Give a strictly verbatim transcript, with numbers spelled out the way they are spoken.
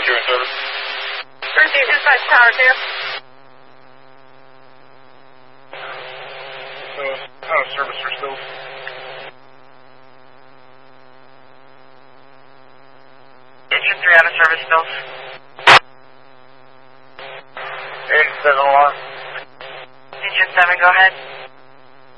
doing service? Thursday inside tower two. So, out of service for still. Engine three out of service still. eighty-seven alarm. Engine seven, go ahead.